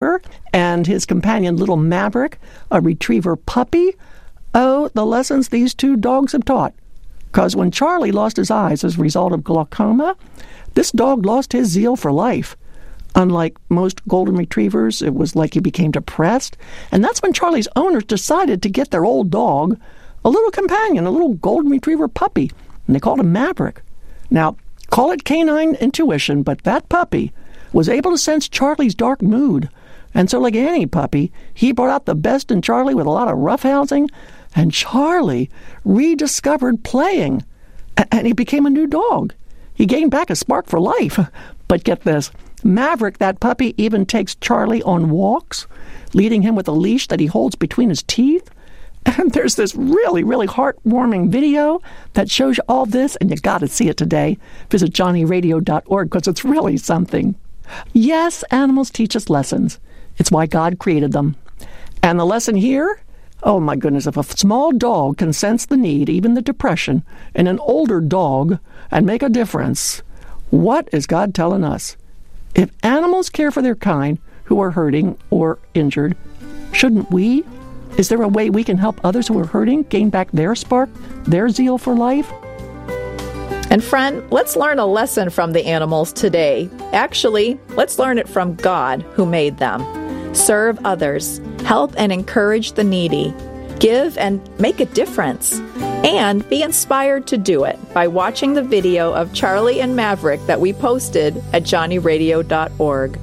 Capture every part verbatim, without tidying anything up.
retriever, and his companion, little Maverick, a retriever puppy. Oh, the lessons these two dogs have taught. Because when Charlie lost his eyes as a result of glaucoma, this dog lost his zeal for life. Unlike most golden retrievers, it was like he became depressed. And that's when Charlie's owners decided to get their old dog a little companion, a little golden retriever puppy. And they called him Maverick. Now, call it canine intuition, but that puppy was able to sense Charlie's dark mood. And so like any puppy, he brought out the best in Charlie with a lot of roughhousing. And Charlie rediscovered playing, and he became a new dog. He gained back a spark for life. But get this, Maverick, that puppy, even takes Charlie on walks, leading him with a leash that he holds between his teeth. And there's this really, really heartwarming video that shows you all this, and you got to see it today. Visit johnny radio dot org because it's really something. Yes, animals teach us lessons. It's why God created them. And the lesson here? Oh my goodness, if a small dog can sense the need, even the depression, in an older dog and make a difference, what is God telling us? If animals care for their kind who are hurting or injured, shouldn't we? Is there a way we can help others who are hurting gain back their spark, their zeal for life? And friend, let's learn a lesson from the animals today. Actually, let's learn it from God who made them. Serve others, help and encourage the needy, give and make a difference, and be inspired to do it by watching the video of Charlie and Maverick that we posted at johnny radio dot org.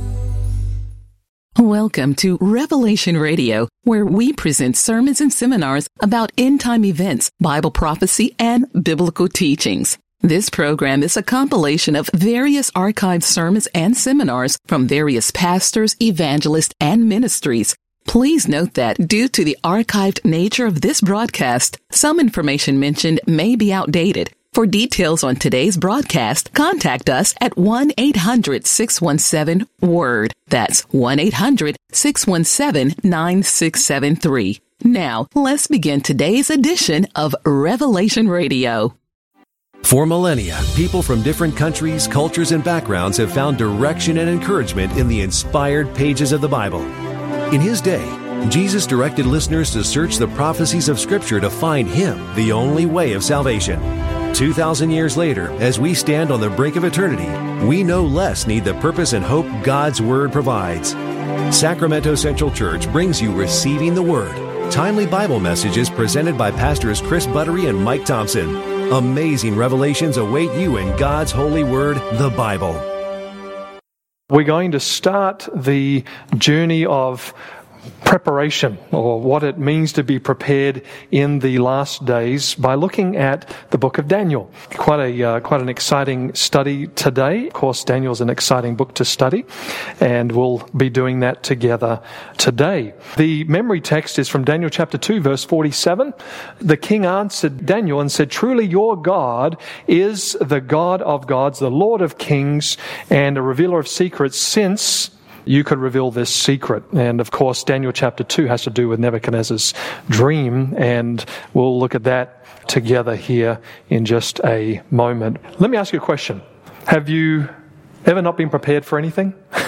Welcome to Revelation Radio, where we present sermons and seminars about end-time events, Bible prophecy, and biblical teachings. This program is a compilation of various archived sermons and seminars from various pastors, evangelists, and ministries. Please note that due to the archived nature of this broadcast, some information mentioned may be outdated. For details on today's broadcast, contact us at one eight hundred six one seven WORD. That's one eight hundred six one seven nine six seven three. Now, let's begin today's edition of Revelation Radio. For millennia, people from different countries, cultures, and backgrounds have found direction and encouragement in the inspired pages of the Bible. In his day, Jesus directed listeners to search the prophecies of Scripture to find Him, the only way of salvation. Two thousand years later, as we stand on the brink of eternity, we no less need the purpose and hope God's Word provides. Sacramento Central Church brings you Receiving the Word, timely Bible messages presented by Pastors Chris Buttery and Mike Thompson. Amazing revelations await you in God's holy word, the Bible. We're going to start the journey of preparation, or what it means to be prepared in the last days, by looking at the book of Daniel. Quite a uh, quite an exciting study today. Of course, Daniel's an exciting book to study, and we'll be doing that together today. The memory text is from Daniel chapter two, verse forty-seven. The king answered Daniel and said, "Truly your God is the God of gods, the Lord of kings, and a revealer of secrets, since you could reveal this secret." And of course, Daniel chapter two has to do with Nebuchadnezzar's dream, and we'll look at that together here in just a moment. Let me ask you a question. Have you ever not been prepared for anything?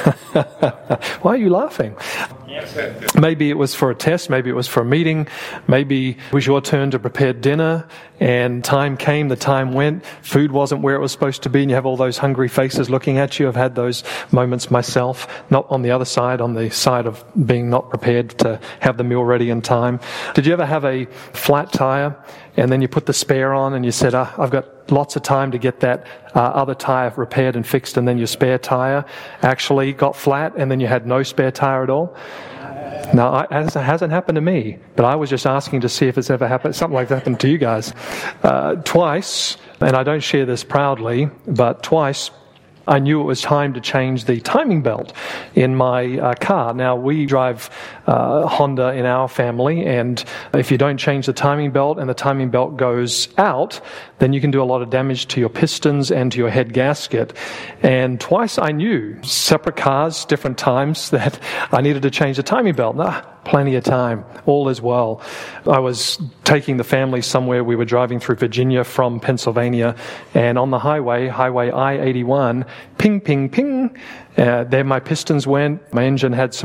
Why are you laughing? Maybe it was for a test, maybe it was for a meeting, maybe it was your turn to prepare dinner, and time came, the time went, food wasn't where it was supposed to be, and you have all those hungry faces looking at you. I've had those moments myself, not on the other side, on the side of being not prepared to have the meal ready in time. Did you ever have a flat tire, and then you put the spare on, and you said, ah, I've got lots of time to get that uh, other tire repaired and fixed, and then your spare tire actually got flat, and then you had no spare tire at all? Now, it hasn't happened to me, but I was just asking to see if it's ever happened, something like that happened to you guys. Uh, twice, and I don't share this proudly, but twice I knew it was time to change the timing belt in my uh, car. Now, we drive uh, Honda in our family, and if you don't change the timing belt and the timing belt goes out, then you can do a lot of damage to your pistons and to your head gasket. And twice I knew, separate cars, different times, that I needed to change the timing belt. Nah, plenty of time. All is well. I was taking the family somewhere. We were driving through Virginia from Pennsylvania, and on the highway, Highway I eighty-one, ping, ping, ping, uh, there my pistons went. My engine had some